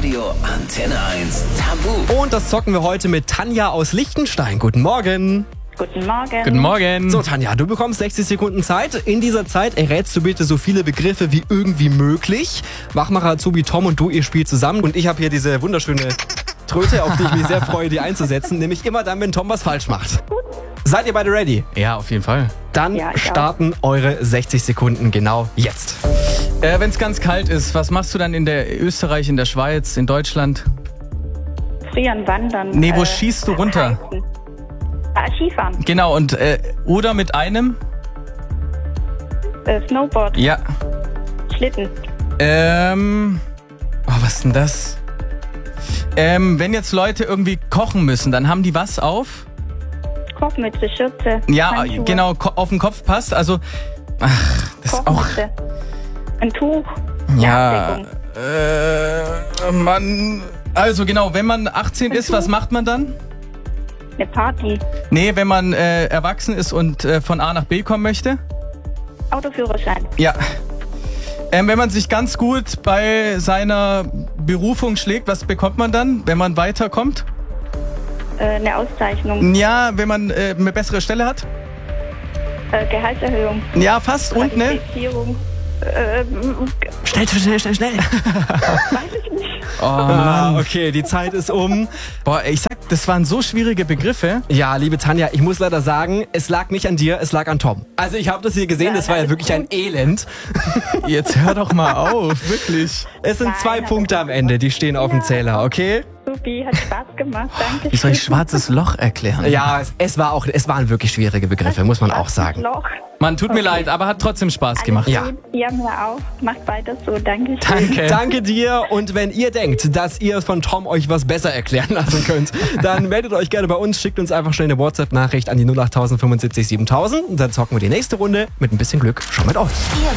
Radio Antenne 1 Tabu. Und das zocken wir heute mit Tanja aus Liechtenstein. Guten Morgen. Guten Morgen. Guten Morgen. So, Tanja, du bekommst 60 Sekunden Zeit. In dieser Zeit errätst du bitte so viele Begriffe wie irgendwie möglich. Wachmacher Azubi Tom und du, ihr spielt zusammen. Und ich habe hier diese wunderschöne Tröte, auf die ich mich sehr freue, die einzusetzen. Nämlich immer dann, wenn Tom was falsch macht. Seid ihr beide ready? Ja, auf jeden Fall. Dann Ja, ich starten eure 60 Sekunden genau jetzt. Wenn es ganz kalt ist, was machst du dann in der Österreich, in der Schweiz, in Deutschland? Frieren, wandern. Nee, wo schießt du runter? Reisen. Skifahren. Genau, und oder mit einem? Snowboard. Ja. Schlitten. Was ist denn das? Wenn jetzt Leute irgendwie kochen müssen, dann haben die was auf? Kochmütze, Schürze. Ja, Handschuhe, genau, auf den Kopf passt. Also, das ist auch... Kochmütze. Ein Tuch. Ja, Abdeckung. Mann... Also genau, wenn man 18 ist, was macht man dann? Eine Party. Nee, wenn man erwachsen ist und von A nach B kommen möchte? Autoführerschein. Ja. Wenn man sich ganz gut bei seiner Berufung schlägt, was bekommt man dann, wenn man weiterkommt? Eine Auszeichnung. Ja, wenn man eine bessere Stelle hat? Gehaltserhöhung. Ja, fast. Und ne? Qualifizierung. Schnell. Weiß ich nicht. Oh Mann. Okay, die Zeit ist um. Boah, ich sag, das waren so schwierige Begriffe. Ja, liebe Tanja, ich muss leider sagen, es lag nicht an dir, es lag an Tom. Also ich habe das hier gesehen, das war ja alles wirklich ein Elend. Jetzt hör doch mal auf, wirklich. Es sind Nein, 2 aber Punkte am Ende, die stehen auf dem Zähler, okay? Supi, hat Spaß gemacht. Danke. Wie soll ich schwarzes Loch erklären? Ja, es waren wirklich schwierige Begriffe, muss man auch sagen. Loch. Mann, tut mir leid, aber hat trotzdem Spaß gemacht. Ja. Ja, mir auch. Macht weiter so. Danke. Danke. Danke dir, und wenn ihr denkt, dass ihr von Tom euch was besser erklären lassen könnt, dann meldet euch gerne bei uns, schickt uns einfach schnell eine WhatsApp-Nachricht an die 08000 75 7000 und dann zocken wir die nächste Runde mit ein bisschen Glück schon mit euch. Ihr